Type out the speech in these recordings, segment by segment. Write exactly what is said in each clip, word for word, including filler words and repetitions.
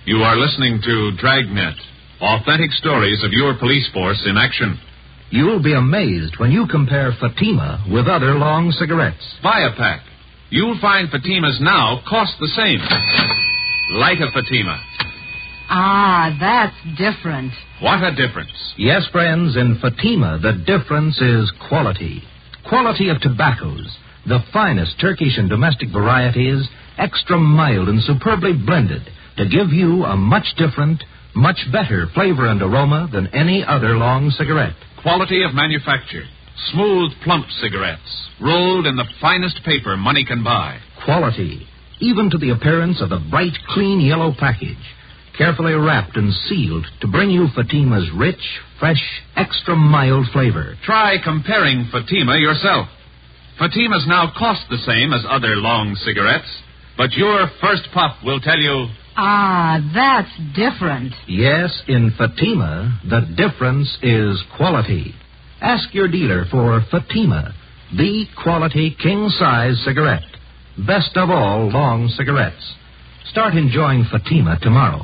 You are listening to Dragnet, authentic stories of your police force in action. You'll be amazed when you compare Fatima with other long cigarettes. Buy a pack. You'll find Fatimas now cost the same. Light a Fatima. Ah, that's different. What a difference. Yes, friends, in Fatima, the difference is quality. Quality of tobaccos. The finest Turkish and domestic varieties, extra mild and superbly blended to give you a much different, much better flavor and aroma than any other long cigarette. Quality of manufacture. Smooth, plump cigarettes, rolled in the finest paper money can buy. Quality, even to the appearance of the bright, clean yellow package, carefully wrapped and sealed to bring you Fatima's rich, fresh, extra mild flavor. Try comparing Fatima yourself. Fatimas now cost the same as other long cigarettes, but your first puff will tell you... Ah, that's different. Yes, in Fatima, the difference is quality. Ask your dealer for Fatima, the quality king-size cigarette. Best of all long cigarettes. Start enjoying Fatima tomorrow.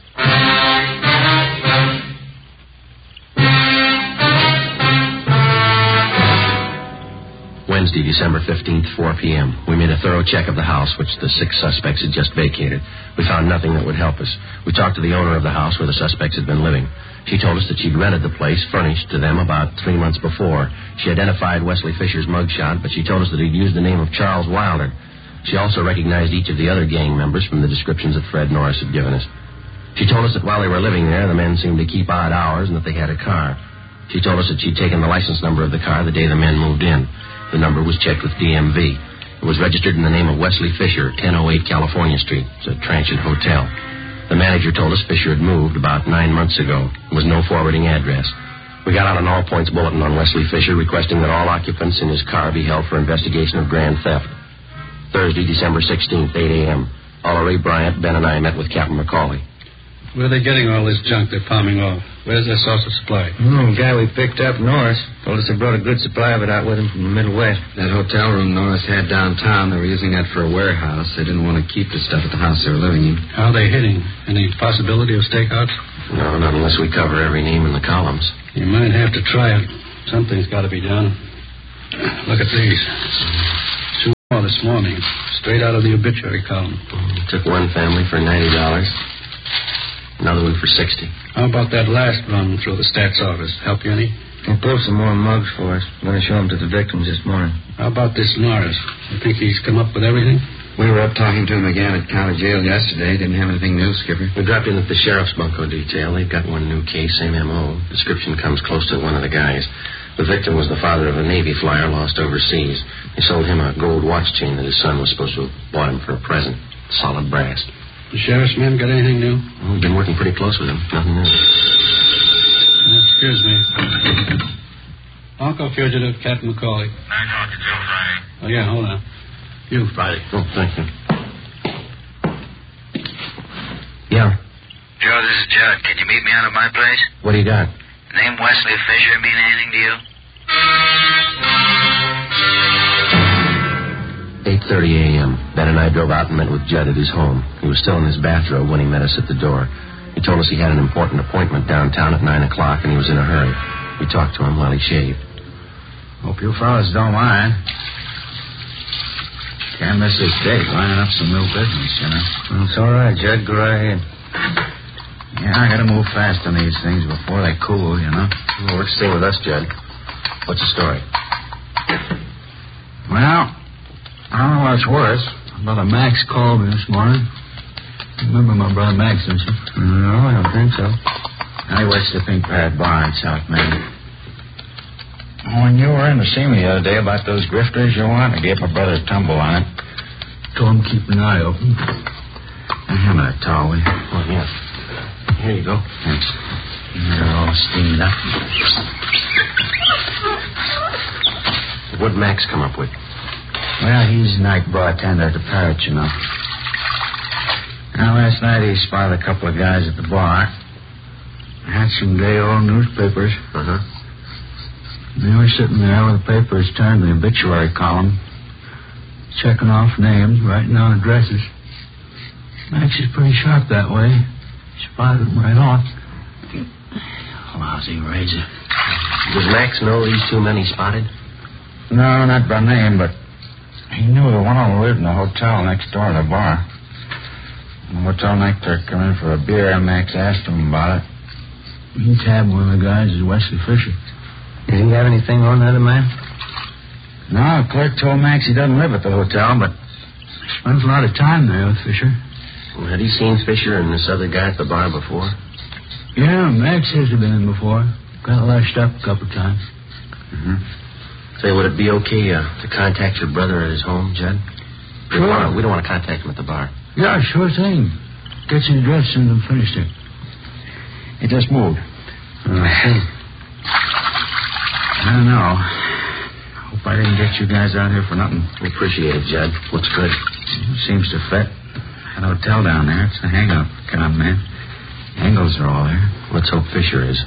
Wednesday, December fifteenth, four p.m. We made a thorough check of the house, which the six suspects had just vacated. We found nothing that would help us. We talked to the owner of the house where the suspects had been living. She told us that she'd rented the place, furnished to them, about three months before. She identified Wesley Fisher's mugshot, but she told us that he'd used the name of Charles Wilder. She also recognized each of the other gang members from the descriptions that Fred Norris had given us. She told us that while they were living there, the men seemed to keep odd hours and that they had a car. She told us that she'd taken the license number of the car the day the men moved in. The number was checked with D M V. It was registered in the name of Wesley Fisher, ten oh eight California Street. It's a transient hotel. The manager told us Fisher had moved about nine months ago. There was no forwarding address. We got out an all-points bulletin on Wesley Fisher requesting that all occupants in his car be held for investigation of grand theft. Thursday, December sixteenth, eight a.m. Oliver Ray Bryant, Ben, and I met with Captain McCauley. Where are they getting all this junk they're palming off? Where's their source of supply? Oh, the guy we picked up, Norris, told us they brought a good supply of it out with him from the Midwest. That hotel room Norris had downtown, they were using that for a warehouse. They didn't want to keep the stuff at the house they were living in. How are they hitting? Any possibility of stakeouts? No, not unless we cover every name in the columns. You might have to try it. Something's got to be done. Look at these. Two more this morning, straight out of the obituary column. Took one family for ninety dollars. Another one for sixty. How about that last run through the stats office? Help you any? They pulled some more mugs for us. I'm going to show them to the victims this morning. How about this Norris? You think he's come up with everything? We were up talking to him again at county jail yesterday. Didn't have anything new, Skipper. We dropped in at the sheriff's bunco detail. They've got one new case, same M O. Description comes close to one of the guys. The victim was the father of a Navy flyer lost overseas. They sold him a gold watch chain that his son was supposed to have bought him for a present. Solid brass. The sheriff's men got anything new? Well, we've been working pretty close with him. Nothing new. Excuse me. Uncle Fugitive, Captain McCauley. Night talk to Joe Friday. Oh, yeah, hold on. You, Friday. Oh, thank you. Yeah. Joe, this is Judd. Can you meet me out at my place? What do you got? Name Wesley Fisher mean anything to you? eight thirty a.m. Ben and I drove out and met with Judd at his home. He was still in his bathrobe when he met us at the door. He told us he had an important appointment downtown at nine o'clock and he was in a hurry. We talked to him while he shaved. Hope you fellas don't mind. Can't miss this date. Lining up some new business, you know. Well, it's all right, Judd. Go right ahead. Yeah, I gotta move fast on these things before they cool, you know. Well, let's stay with us, Judd. What's the story? Well, I don't know what's worse. Brother Max called me this morning. Remember my brother Max, don't you? No, I don't think so. I watched the Pink Parrot Bar in South Main. When you were in to see me the other day about those grifters you want, I gave my brother a tumble on it. Told him keep an eye open. I have a towel, will you? Oh, yeah. Here you go. Thanks. They're all steamed up. What'd Max come up with? Well, he's night bartender at the Parrot, you know. Now, last night he spotted a couple of guys at the bar. Had some day-old newspapers. Uh-huh. They were sitting there with the papers turned to the obituary column, checking off names, writing down addresses. Max is pretty sharp that way. Spotted him right off. Lousy razor. Does Max know these two men he spotted? No, not by name, but he knew the one of them lived in the hotel next door to the bar. The hotel night clerk came in for a beer, and Max asked him about it. He tabbed one of the guys as Wesley Fisher. Did he have anything on the other man? No, the clerk told Max he doesn't live at the hotel, but he spends a lot of time there with Fisher. Well, had he seen Fisher and this other guy at the bar before? Yeah, Max says he's been in before. Got lashed up a couple times. Mm-hmm. Say, would it be okay uh, to contact your brother at his home, Judd? We don't wanna- We don't want to contact him at the bar. Yeah, sure thing. Get some address and then finish it. He just moved. Oh, I see. I don't know. Hope I didn't get you guys out here for nothing. We appreciate it, Judd. Looks good. Seems to fit. That hotel down there, it's a hangout. Come on, man. Angles are all there. Let's hope Fisher is.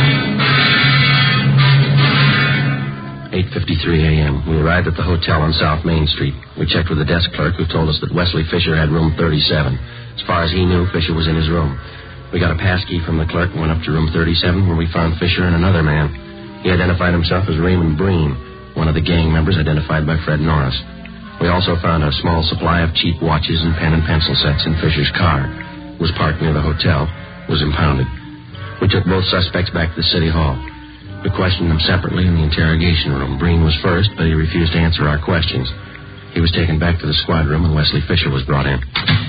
eight fifty-three a.m. We arrived at the hotel on South Main Street. We checked with the desk clerk, who told us that Wesley Fisher had room thirty-seven. As far as he knew, Fisher was in his room. We got a pass key from the clerk and went up to room thirty-seven, where we found Fisher and another man. He identified himself as Raymond Breen, one of the gang members identified by Fred Norris. We also found a small supply of cheap watches and pen and pencil sets in Fisher's car. It was parked near the hotel. It was impounded. We took both suspects back to the city hall. We questioned them separately in the interrogation room. Breen was first, but he refused to answer our questions. He was taken back to the squad room, and Wesley Fisher was brought in.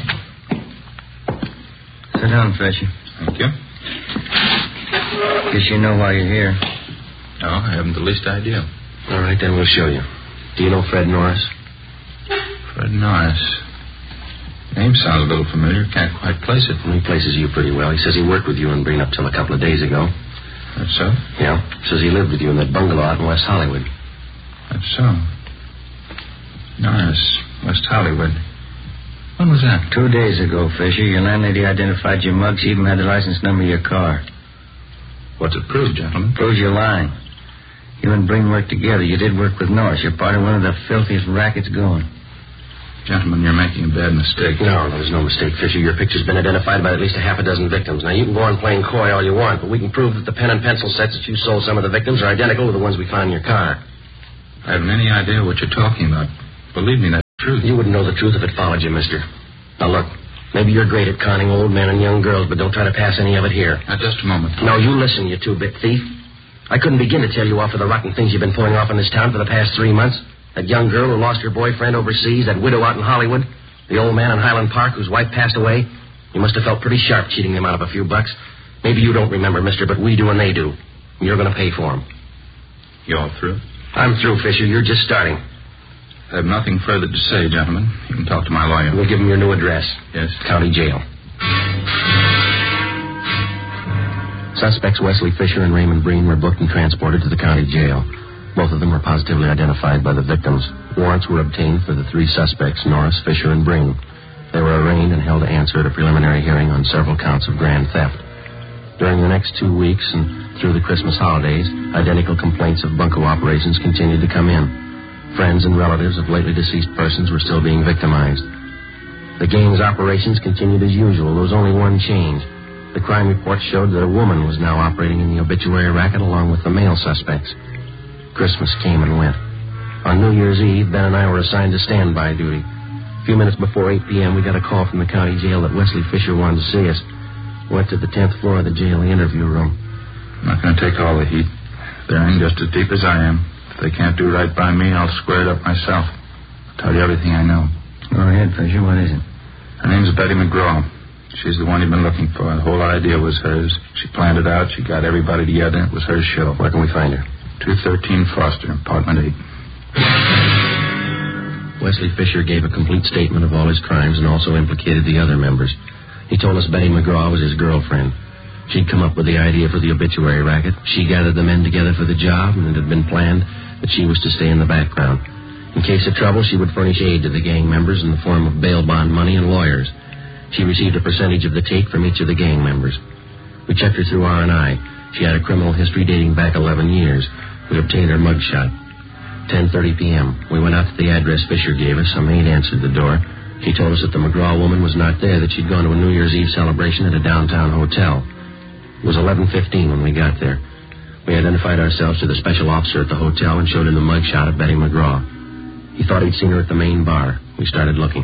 Sit down, Fisher. Thank you. Guess you know why you're here. No, I haven't the least idea. All right, then we'll show you. Do you know Fred Norris? Fred Norris. Name sounds a little familiar. Can't quite place it. Well, he places you pretty well. He says he worked with you in Breen up till a couple of days ago. That's so? Yeah. Says he lived with you in that bungalow out in West Hollywood. That's so. Norris, West Hollywood. When was that? Two days ago, Fisher. Your landlady identified your mugs. She even had the license number of your car. What's it prove, gentlemen? Proves you're lying. You and Breen worked together. You did work with Norris. You're part of one of the filthiest rackets going. Gentlemen, you're making a bad mistake. No, there's no mistake, Fisher. Your picture's been identified by at least a half a dozen victims. Now, you can go on playing coy all you want, but we can prove that the pen and pencil sets that you sold some of the victims are identical to the ones we found in your car. I haven't any idea what you're talking about. Believe me, that's the truth. You wouldn't know the truth if it followed you, mister. Now, look, maybe you're great at conning old men and young girls, but don't try to pass any of it here. Now, just a moment. No, you listen, you two-bit thief. I couldn't begin to tell you off of the rotten things you've been pulling off in this town for the past three months. That young girl who lost her boyfriend overseas, that widow out in Hollywood, the old man in Highland Park whose wife passed away. You must have felt pretty sharp cheating them out of a few bucks. Maybe you don't remember, mister, but we do and they do. And you're going to pay for them. You all through? I'm through, Fisher. You're just starting. I have nothing further to say, gentlemen. You can talk to my lawyer. We'll give him your new address. Yes. County jail. Suspects Wesley Fisher and Raymond Breen were booked and transported to the county jail. Both of them were positively identified by the victims. Warrants were obtained for the three suspects, Norris, Fisher, and Breen. They were arraigned and held to answer at a preliminary hearing on several counts of grand theft. During the next two weeks and through the Christmas holidays, identical complaints of bunco operations continued to come in. Friends and relatives of lately deceased persons were still being victimized. The gang's operations continued as usual. There was only one change. The crime reports showed that a woman was now operating in the obituary racket along with the male suspects. Christmas came and went. On New Year's Eve, Ben and I were assigned to standby duty. A few minutes before eight p.m., we got a call from the county jail that Wesley Fisher wanted to see us. Went to the tenth floor of the jail, the interview room. I'm not going to take all the heat. They're in just as deep as I am. If they can't do right by me, I'll square it up myself. I'll tell you everything I know. Go ahead, Fisher. What is it? Her name's Betty McGraw. She's the one you've been looking for. The whole idea was hers. She planned it out. She got everybody together. It was her show. Where can we find her? two thirteen Foster, apartment eight. Wesley Fisher gave a complete statement of all his crimes and also implicated the other members. He told us Betty McGraw was his girlfriend. She'd come up with the idea for the obituary racket. She gathered the men together for the job, and it had been planned that she was to stay in the background. In case of trouble, she would furnish aid to the gang members in the form of bail bond money and lawyers. She received a percentage of the take from each of the gang members. We checked her through R and I. She had a criminal history dating back eleven years. We obtained her mugshot. ten thirty p.m. We went out to the address Fisher gave us. A maid answered the door. She told us that the McGraw woman was not there, that she'd gone to a New Year's Eve celebration at a downtown hotel. It was eleven fifteen when we got there. We identified ourselves to the special officer at the hotel and showed him the mugshot of Betty McGraw. He thought he'd seen her at the main bar. We started looking.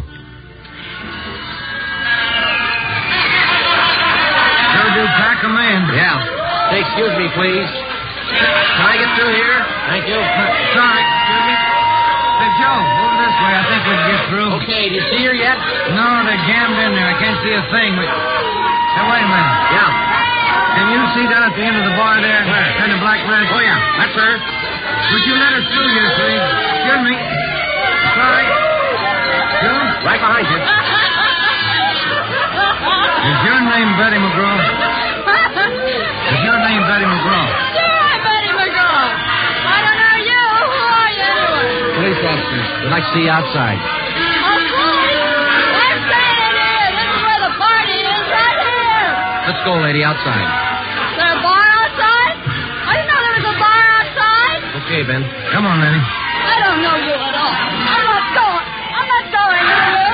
Sure do pack 'em in. Yeah. Say, excuse me, please. Can I get through here? Thank you. Sorry, excuse me. Hey, Joe, move this way. I think we can get through. Okay, do you see her yet? No, they're jammed in there. I can't see a thing, but... Hey, wait a minute. Yeah. Can you see down at the end of the bar there? Where? Kind of black red? Oh, yeah. That's her. Would you let us through here, please? Excuse me. Sorry. You? Right behind you. Is your name Betty McGraw? Is your name Betty McGraw? Yeah, I'm Betty McGraw. I don't know you. Who are you anyway? Police officers. We'd like to see you outside. Oh, please. I'm standing here. This is where the party is, right here. Let's go, lady, outside. Is there a bar outside? I didn't know there was a bar outside. Okay, Ben. Come on, Lenny. I don't know you at all. I'm not going. I'm not going with you.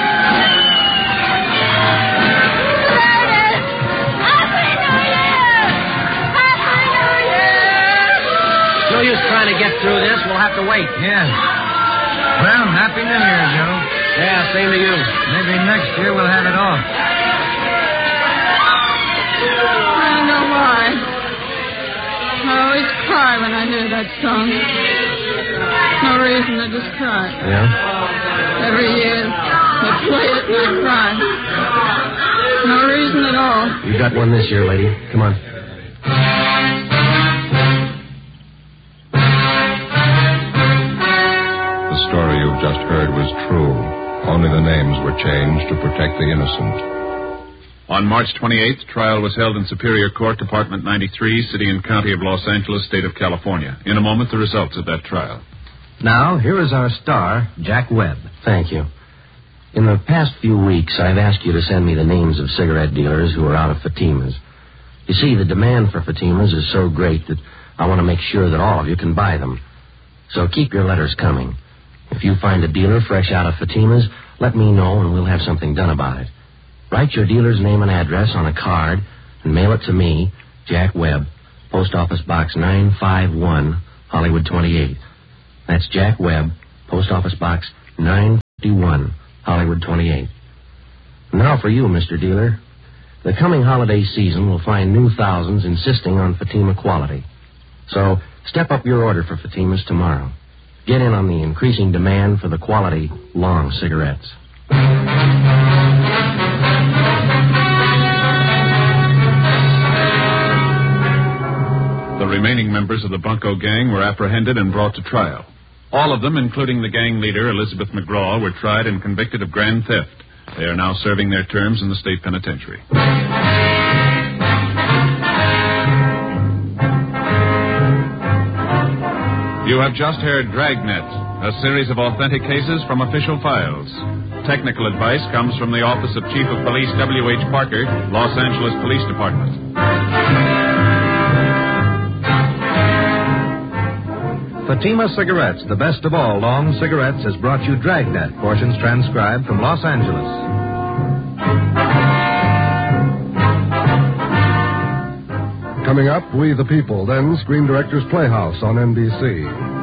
There it is. Happy New Year! Happy New Year! No use trying to get through this. We'll have to wait. Yeah. Well, Happy New Year, Joe. Yeah, same to you. Maybe next year we'll have it off. I don't know why. I always cry when I hear that song. No reason, I just cry. Yeah? Every year, they play it and I cry. No reason at all. You got one this year, lady. Come on. The story you've just heard was true. Only the names were changed to protect the innocent. On March twenty-eighth, trial was held in Superior Court, Department ninety-three, City and County of Los Angeles, State of California. In a moment, the results of that trial. Now, here is our star, Jack Webb. Thank you. In the past few weeks, I've asked you to send me the names of cigarette dealers who are out of Fatimas. You see, the demand for Fatimas is so great that I want to make sure that all of you can buy them. So keep your letters coming. If you find a dealer fresh out of Fatimas, let me know and we'll have something done about it. Write your dealer's name and address on a card and mail it to me, Jack Webb, Post Office Box nine five one, Hollywood twenty-eight. That's Jack Webb, Post Office Box nine fifty-one, Hollywood twenty-eight. Now for you, Mister Dealer. The coming holiday season will find new thousands insisting on Fatima quality. So step up your order for Fatimas tomorrow. Get in on the increasing demand for the quality long cigarettes. The remaining members of the Bunko gang were apprehended and brought to trial. All of them, including the gang leader, Elizabeth McGraw, were tried and convicted of grand theft. They are now serving their terms in the state penitentiary. You have just heard Dragnet, a series of authentic cases from official files. Technical advice comes from the Office of Chief of Police W H Parker, Los Angeles Police Department. Fatima Cigarettes, the best of all long cigarettes, has brought you Dragnet, portions transcribed from Los Angeles. Coming up, We the People, then Screen Directors Playhouse on N B C.